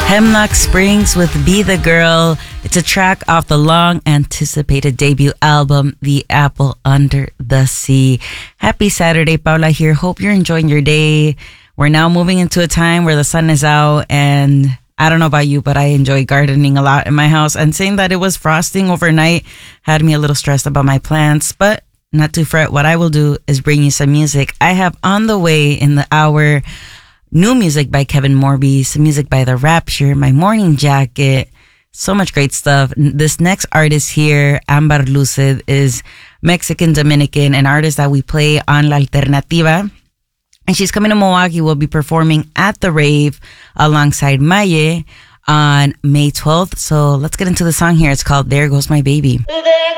Hemlock Springs with Be the Girl. It's a track off the long-anticipated debut album, The Apple Under the Sea. Happy Saturday, Paula here. Hope you're enjoying your day. We're now moving into a time where the sun is out, and I don't know about you, but I enjoy gardening a lot in my house. And saying that it was frosting overnight had me a little stressed about my plants, but not to fret. What I will do is bring you some music. I have on the way in the hour new music by Kevin Morby, some music by The Rapture, My Morning Jacket, so much great stuff. This next artist here, Ambar Lucid, is Mexican-Dominican, an artist that we play on La Alternativa. And she's coming to Milwaukee. We'll be performing at the Rave alongside Maye on May 12th. So let's get into the song here. It's called There Goes My Baby.